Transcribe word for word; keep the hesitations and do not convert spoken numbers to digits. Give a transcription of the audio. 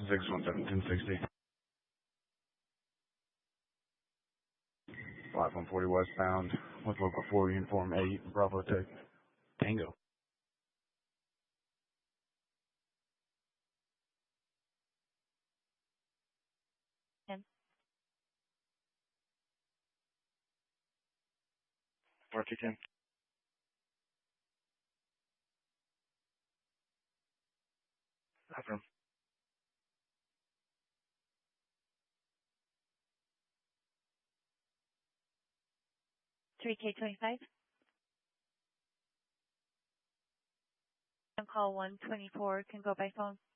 six one seven ten sixty. five one forty westbound with local four uniform eight Bravo Tech Tango. ten. four two ten. Affirm. three K twenty-five. On call one twenty-four can go by phone.